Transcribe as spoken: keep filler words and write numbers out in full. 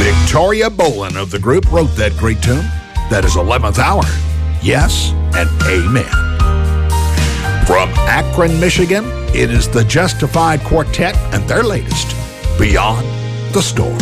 Victoria Bolin of the group wrote that great tune. That is eleventh Hour. Yes and amen. From Akron, Michigan, it is the Justified Quartet and their latest, Beyond the Storm.